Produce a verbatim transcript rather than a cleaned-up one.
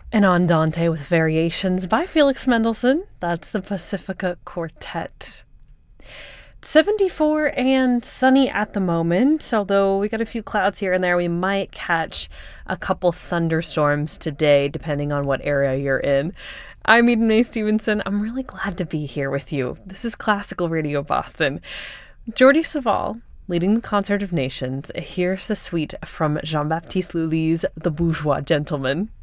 An Andante with Variations by Felix Mendelssohn. That's the Pacifica Quartet. seventy-four and sunny at the moment, although we got a few clouds here and there. We might catch a couple thunderstorms today, depending on what area you're in. I'm Eden Mae Stevenson. I'm really glad to be here with you. This is Classical Radio Boston. Jordi Savall leading the Concert of Nations. Here's the suite from Jean-Baptiste Lully's The Bourgeois Gentleman.